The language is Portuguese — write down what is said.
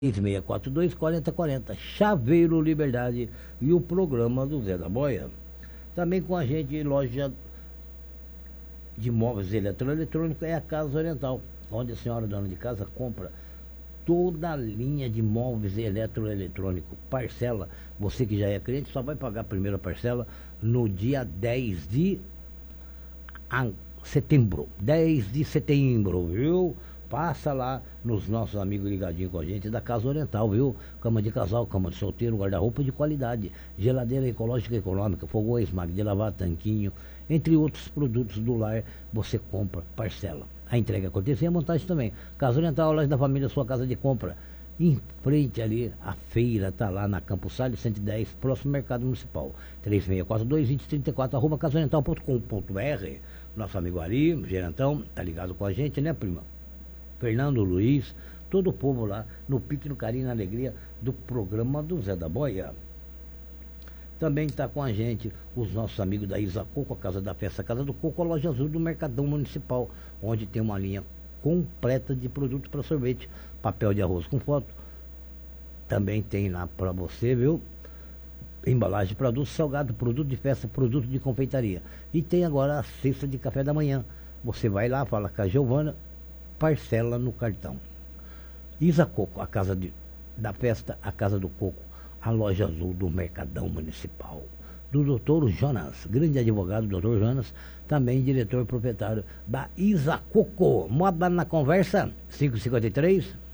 3642-4040, Chaveiro Liberdade e o programa do Zé da Boia. Também com a gente, loja de móveis eletroeletrônicos é a Casa Oriental, onde a senhora dona de casa compra toda a linha de móveis eletroeletrônicos. Parcela, você que já é cliente só vai pagar a primeira parcela no dia 10 de setembro. 10 de setembro, viu? Passa lá nos nossos amigos ligadinhos com a gente da Casa Oriental, viu? Cama de casal, cama de solteiro, guarda-roupa de qualidade, geladeira ecológica e econômica, fogões, máquina de lavar, tanquinho, entre outros produtos do lar, você compra, parcela. A entrega acontecer e a montagem também. Casa Oriental, loja da família, sua casa de compra. Em frente ali, a feira está lá na Campos Salles 110, próximo Mercado Municipal. 3642-2034, @casaoriental.com.br. Nosso amigo Ari, gerentão, tá ligado com a gente, né, prima? Fernando Luiz, todo o povo lá no pique, no carinho, na alegria do programa do Zé da Boia. Também está com a gente os nossos amigos da Isa Coco, a Casa da Festa, a Casa do Coco, a Loja Azul do Mercadão Municipal, onde tem uma linha completa de produtos para sorvete, papel de arroz com foto. Também tem lá para você, viu? Embalagem de produtos salgados, produto de festa, produto de confeitaria. E tem agora a cesta de café da manhã. Você vai lá, fala com a Giovana, parcela no cartão. Isa Coco, a Casa da Festa, a Casa do Coco, a Loja Azul do Mercadão Municipal. Do Dr. Jonas, grande advogado, Dr. Jonas, também diretor proprietário da Isa Coco. Moda na conversa, 553